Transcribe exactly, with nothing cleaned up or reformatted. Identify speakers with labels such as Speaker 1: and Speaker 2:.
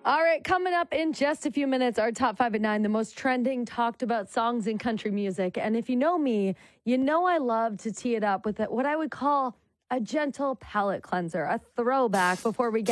Speaker 1: All right, coming up in just a few minutes, our top five at nine, the most trending, talked about songs in country music. And if you know me, you know I love to tee it up with what I would call a gentle palate cleanser, a throwback before we get